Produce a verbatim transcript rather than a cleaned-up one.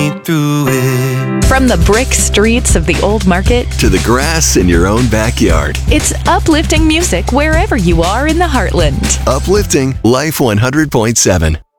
me through it. From the brick streets of the old market to the grass in your own backyard. It's uplifting music wherever you are in the heartland. Uplifting Life one hundred point seven.